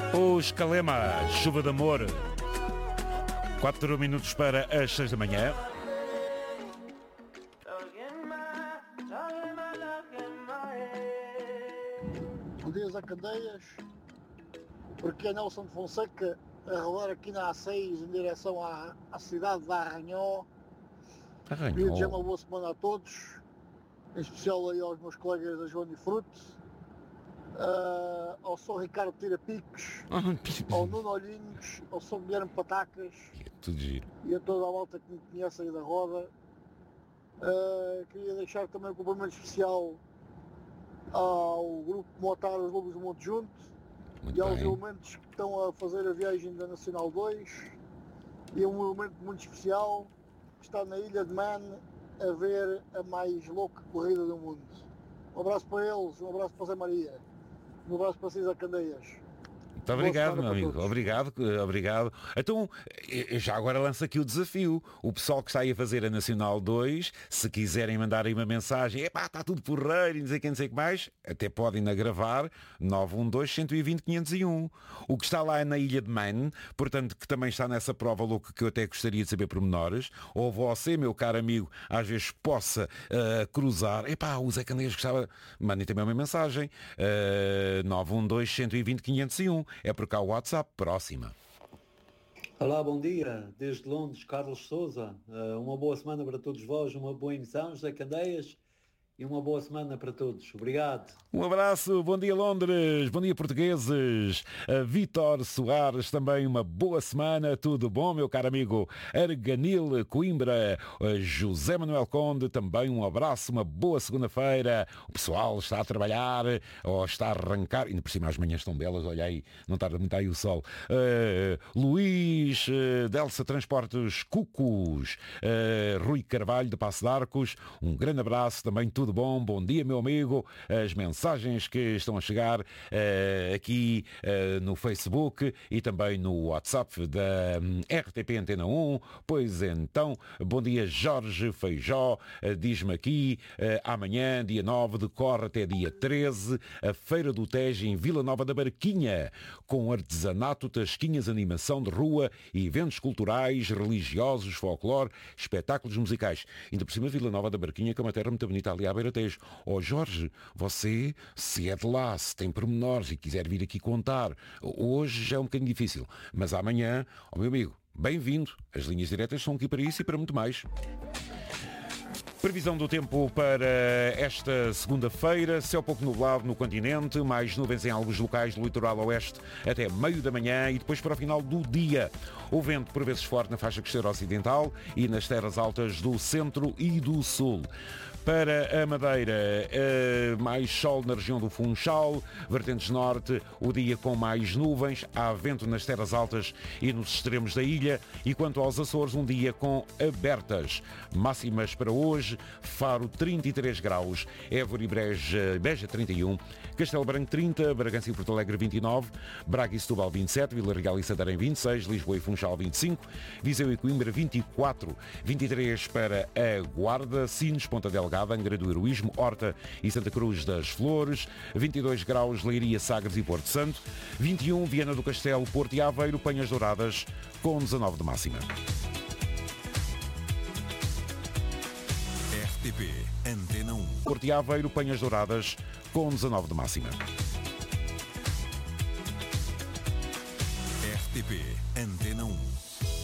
Os Calema, Chuva de Amor. 4 minutos para as 6 da manhã. Bom dia, Zé Candeias. Porque é Nelson de Fonseca a rodar aqui na A6 em direção à cidade de Arranhó. Queria desejar uma boa semana a todos, em especial aí aos meus colegas da João e Fruto, ao Sr. Ricardo Tirapiques, ao Nuno Olhinhos, ao Sr. Guilherme Patacas Tudo giro. e a toda a malta que me conhece aí da roda. Queria deixar também um cumprimento especial ao grupo Motar os Lobos do Monte Junto Muito e aos bem. elementos que estão a fazer a viagem da Nacional 2, e um elemento muito especial que está na Ilha de Man a ver a mais louca corrida do mundo. Um abraço para eles, um abraço para Zé Maria, um abraço para Cisa Candeias. Muito obrigado, Boa meu semana para amigo. todos. Obrigado. Então, eu já agora lanço aqui o desafio. O pessoal que está aí a fazer a Nacional 2, se quiserem mandar aí uma mensagem, epá, está tudo porreiro e não sei quem, não sei o que mais, até podem na gravar 912-120-501. O que está lá é na Ilha de Man, portanto, que também está nessa prova louca que eu até gostaria de saber pormenores, ou você, meu caro amigo, às vezes possa cruzar, epá, o Zé Candeias gostava, mandem também uma mensagem, 912-120-501. É por cá o WhatsApp, próxima. Olá, bom dia. Desde Londres, Carlos Souza. Uma boa semana para todos vós, uma boa emissão, José Candeias, e uma boa semana para todos. Obrigado. Um abraço, bom dia Londres, bom dia portugueses. Vítor Soares, também uma boa semana, tudo bom, meu caro amigo? Arganil Coimbra, José Manuel Conde, também um abraço, uma boa segunda-feira. O pessoal está a trabalhar, ou está a arrancar, ainda por cima as manhãs estão belas, olha aí, não tarda muito aí o sol. Luís, Delsa Transportes Cucos, Rui Carvalho de Passo de Arcos, um grande abraço, também tudo bom, bom dia meu amigo. As mensagens que estão a chegar aqui no Facebook e também no WhatsApp da RTP Antena 1. Pois então, bom dia Jorge Feijó, diz-me aqui, amanhã, dia 9, decorre até dia 13, a Feira do Tejo em Vila Nova da Barquinha, com artesanato, tasquinhas, animação de rua, eventos culturais, religiosos, folclore, espetáculos musicais. Ainda por cima, Vila Nova da Barquinha, que é uma terra muito bonita ali à Beira Tejo. Jorge, você, se é de lá, se tem pormenores e quiser vir aqui contar, hoje já é um bocadinho difícil, mas amanhã, meu amigo, bem-vindo. As linhas diretas são aqui para isso e para muito mais. Previsão do tempo para esta segunda-feira, céu pouco nublado no continente, mais nuvens em alguns locais do litoral oeste até meio da manhã e depois para o final do dia. O vento por vezes forte na faixa costeira ocidental e nas terras altas do centro e do sul. Para a Madeira, mais sol na região do Funchal, vertentes norte, o dia com mais nuvens, há vento nas terras altas e nos extremos da ilha, e quanto aos Açores, um dia com abertas. Máximas para hoje, Faro 33 graus, Évora e Beja 31, Castelo Branco 30, Bragança e Porto Alegre 29, Braga e Setúbal 27, Vila Real e Santarém 26, Lisboa e Funchal 25, Viseu e Coimbra 24, 23 para a Guarda, Sines, Ponta Delgada, Angra do Heroísmo, Horta e Santa Cruz das Flores, 22 graus, Leiria, Sagres e Porto Santo, 21, Viana do Castelo, Porto e Aveiro, Penhas Douradas, com 19 de máxima. RTP Antena 1. Porto e Aveiro, Penhas Douradas, com 19 de máxima. RTP Antena 1.